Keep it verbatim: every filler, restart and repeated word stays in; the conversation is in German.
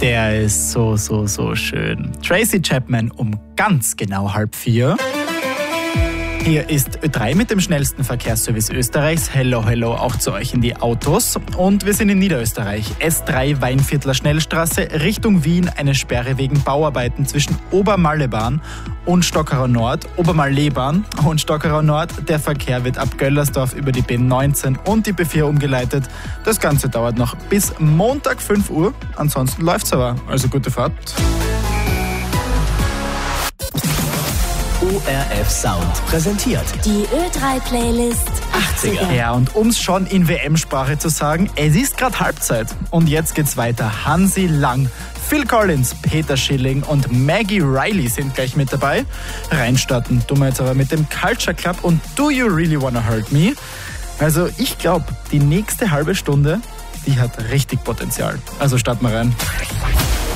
Der ist so, so, so schön. Tracy Chapman um ganz genau halb vier. Hier ist Ö drei mit dem schnellsten Verkehrsservice Österreichs. Hello, hello, auch zu euch in die Autos. Und wir sind in Niederösterreich. S drei Weinviertler Schnellstraße Richtung Wien. Eine Sperre wegen Bauarbeiten zwischen Obermallebahn und Stockerau Nord. Obermallebahn und Stockerau Nord. Der Verkehr wird ab Göllersdorf über die B neunzehn und die B vier umgeleitet. Das Ganze dauert noch bis Montag fünf Uhr. Ansonsten läuft's aber. Also gute Fahrt. O R F Sound präsentiert die Ö drei Playlist achtziger. Ja, und um's schon in W M-Sprache zu sagen, es ist gerade Halbzeit. Und jetzt geht's weiter. Hansi Lang, Phil Collins, Peter Schilling und Maggie Riley sind gleich mit dabei. Reinstarten tun wir jetzt aber mit dem Culture Club und Do You Really Wanna Hurt Me? Also ich glaube, die nächste halbe Stunde, die hat richtig Potenzial. Also starten wir rein.